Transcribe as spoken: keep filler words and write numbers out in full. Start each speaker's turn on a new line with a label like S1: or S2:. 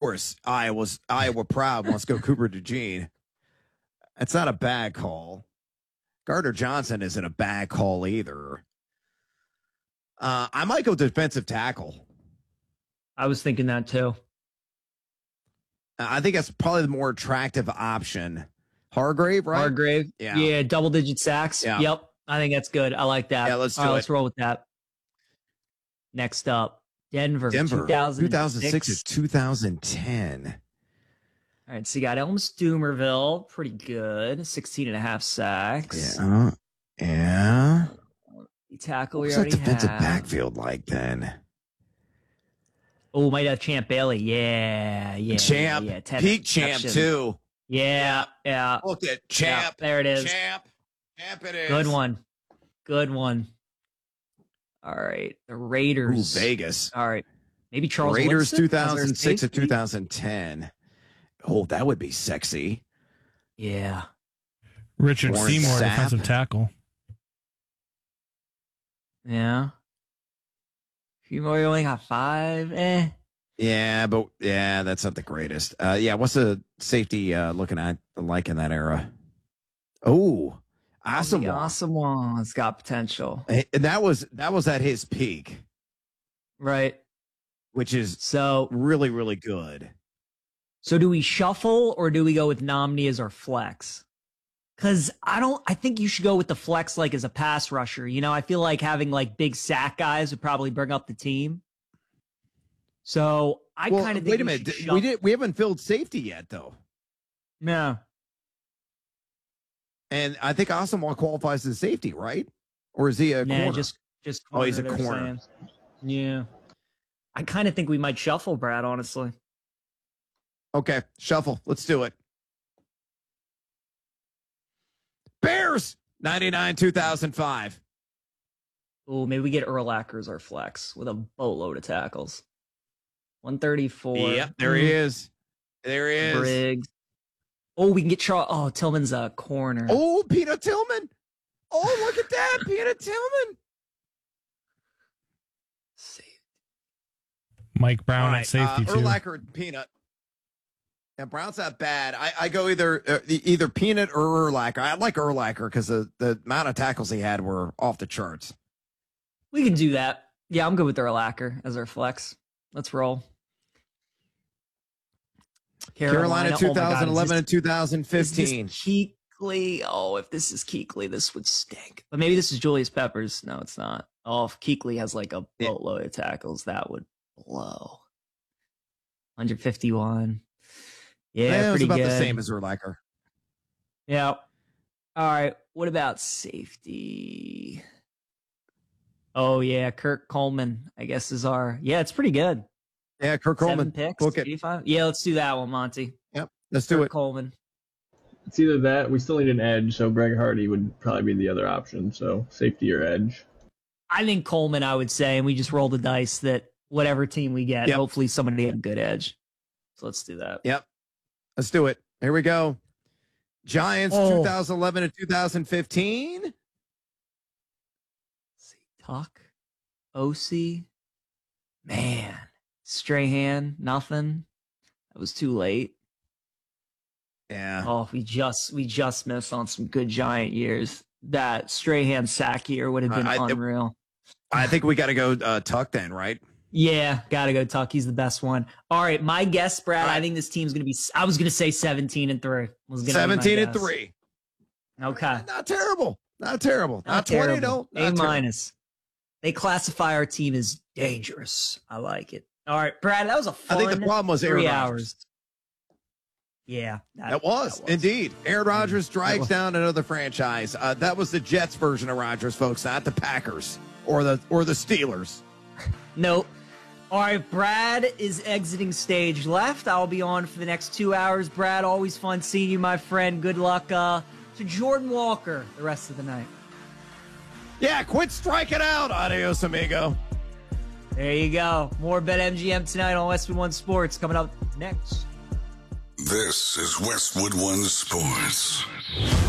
S1: course, Iowa's Iowa proud wants to go Cooper DeJean. It's not a bad call. Gardner Johnson isn't a bad call either. Uh, I might go defensive tackle.
S2: I was thinking that too.
S1: I think that's probably the more attractive option. Hargrave, right?
S2: Hargrave.
S1: Yeah.
S2: Yeah, double digit sacks.
S1: Yeah.
S2: Yep. I think that's good. I like that.
S1: Yeah, let's do
S2: All right,
S1: it.
S2: let's roll with that. Next up, Denver.
S1: Denver.
S2: two thousand six.
S1: two thousand six to two thousand ten.
S2: All right, so you got Elms Doomerville. Pretty good. sixteen and a half sacks.
S1: Yeah. Yeah.
S2: The tackle we
S1: What's that
S2: already
S1: defensive
S2: have.
S1: backfield like then?
S2: Oh, might have Champ Bailey. Yeah, yeah.
S1: Champ.
S2: Yeah, ten
S1: Peak Champ,
S2: interceptions.
S1: too.
S2: Yeah, yeah.
S1: Look at
S2: yeah,
S1: Champ.
S2: there it is.
S1: Champ. Champ it is.
S2: Good one. Good one. All right. The Raiders.
S1: Ooh, Vegas.
S2: All right. Maybe Charles
S1: Raiders
S2: Winston?
S1: two thousand six to
S2: Safety?
S1: two thousand ten. Oh, that would be sexy.
S2: Yeah.
S3: Richard
S1: Warren
S3: Seymour,
S1: Sapp.
S3: defensive tackle.
S2: Yeah. Few more, you only got five. Eh.
S1: Yeah, but yeah, that's not the greatest. Uh, yeah, what's the safety uh, looking at like in that era? Oh, awesome.
S2: The awesome one's got potential.
S1: And that was that was at his peak,
S2: Right.
S1: which is
S2: So
S1: really, really good.
S2: so do we shuffle or do we go with Nomney as our flex? Cause I don't I think you should go with the flex like as a pass rusher. You know, I feel like having like big sack guys would probably bring up the team. So I
S1: Well,
S2: kind of think
S1: wait a
S2: we
S1: minute.
S2: should
S1: Did-
S2: shuffle.
S1: We did. We haven't filled safety yet, though.
S2: No.
S1: And I think Asamoah qualifies as safety, right? Or is he a
S2: Nah,
S1: corner?
S2: just just
S1: Oh, he's a
S2: they're
S1: corner.
S2: saying. Yeah. I kind of think we might shuffle, Brad, honestly.
S1: Okay, shuffle. Let's do it. Bears ninety-nine two thousand five.
S2: Oh, maybe we get Urlacher as our flex with a boatload of tackles. one thirty-four.
S1: Yep, there he is. There he is.
S2: Briggs. Oh, we can get Charles. Oh, Tillman's a corner.
S1: Oh, Peanut Tillman. Oh, look at that. Peanut Tillman.
S3: Mike Brown
S1: All right,
S3: at safety,
S1: uh,
S3: too.
S1: Urlacher and Peanut. Yeah, Brown's not bad. I, I go either uh, either Peanut or Urlacher. I like Urlacher because the, the amount of tackles he had were off the charts.
S2: We can do that. Yeah, I'm good with Urlacher as our flex. Let's roll.
S1: Carolina,
S2: oh my
S1: two
S2: God,
S1: thousand eleven
S2: is
S1: and two thousand
S2: this- is this
S1: fifteen.
S2: Keekly. Oh, if this is Keekly, this would stink. But maybe this is Julius Peppers. No, it's not. Oh, if Keekly has like a
S1: Yeah.
S2: boatload of tackles, that would blow. one fifty-one. Yeah,
S1: Yeah, it was
S2: pretty
S1: about
S2: good.
S1: the same as Urlacher.
S2: Yeah. All right. What about safety? Oh yeah, Kirk Coleman. I guess is our. Yeah, it's pretty good.
S1: Yeah, Kirk
S2: Seven
S1: Coleman.
S2: picks.
S1: Book it.
S2: eighty-five. Yeah, let's do that one, Monty.
S1: Yep, let's do
S2: Kirk
S1: it.
S2: Coleman.
S4: It's either that. We still need an edge, so Greg Hardy would probably be the other option. So safety or edge.
S2: I think Coleman. I would say, and we just roll the dice that whatever team we get,
S1: Yep.
S2: hopefully somebody had a good edge. So let's do that.
S1: Yep. Let's do it. Here we go. Giants
S2: Oh.
S1: twenty eleven and two thousand fifteen.
S2: Let's see, Tuck, O C, man, Strahan, nothing. That was too late.
S1: Yeah.
S2: Oh, we just we just missed on some good Giant years. That Strahan sack year would have been
S1: I- I-
S2: unreal.
S1: I think we got to go uh, Tuck then, right?
S2: Yeah, gotta go Tuck. He's the best one. All right, my guess, Brad.
S1: All right.
S2: I think this team's gonna be. I was gonna say seventeen and three. Was gonna
S1: seventeen
S2: be my
S1: and
S2: guess.
S1: three.
S2: Okay,
S1: Not terrible. Not terrible. Not,
S2: not
S1: twenty,
S2: terrible.
S1: no.
S2: A
S1: Not terrible.
S2: minus. They classify our team as dangerous. I like it. All right, Brad. That was a
S1: I
S2: fun.
S1: think the problem was Aaron
S2: three
S1: Rodgers.
S2: hours. Yeah,
S1: That was, indeed. Aaron Rodgers strikes
S2: was.
S1: down another franchise. Uh, that was the Jets version of Rodgers, folks, not the Packers or the or the Steelers.
S2: Nope. All right, Brad is exiting stage left. I'll be on for the next two hours. Brad, always fun seeing you, my friend. Good luck uh, to Jordan Walker the rest of the night.
S1: Yeah, quit striking out. Adios, amigo.
S2: There you go. More BetMGM tonight on Westwood One Sports coming up next.
S5: This is Westwood One Sports.